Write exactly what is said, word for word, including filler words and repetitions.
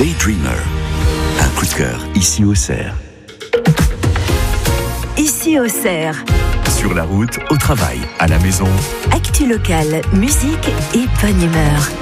Daydreamer. Un coup de cœur, ici au Cerf. Ici au Cerf. Sur la route, au travail, à la maison. Actu locale, musique et bonne humeur.